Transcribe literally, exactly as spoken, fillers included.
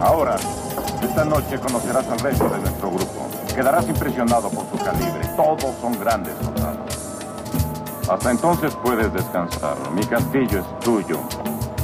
Ahora, esta noche conocerás al resto de nuestro grupo. Quedarás impresionado por su calibre. Todos son grandes soldados. Hasta entonces puedes descansar. Mi castillo es tuyo.